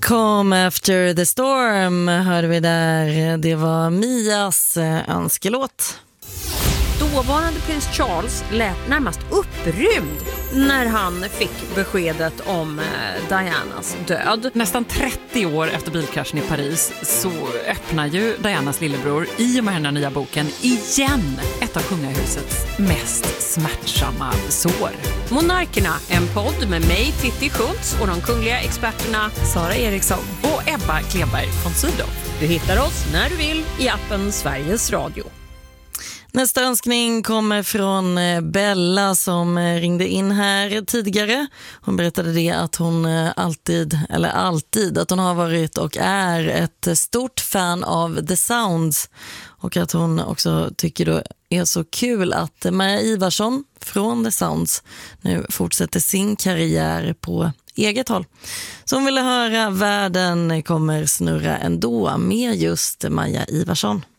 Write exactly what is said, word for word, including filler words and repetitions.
Come After the Storm hörde vi där. Det var Mias önskelåt. Dåvarande prins Charles lät närmast upprymd när han fick beskedet om Dianas död. Nästan trettio år efter bilkraschen i Paris så öppnar ju Dianas lillebror i och med den här nya boken igen ett av kungahusets mest smärtsamma sår. Monarkerna, en podd med mig Titti Schultz och de kungliga experterna Sara Eriksson och Ebba Kleberg von Sydow. Du hittar oss när du vill i appen Sveriges Radio. Nästa önskning kommer från Bella som ringde in här tidigare. Hon berättade det att hon alltid, eller alltid, att hon har varit och är ett stort fan av The Sounds. Och att hon också tycker det är så kul att Maja Ivarsson från The Sounds nu fortsätter sin karriär på eget håll. Så hon ville höra Världen kommer snurra ändå med just Maja Ivarsson.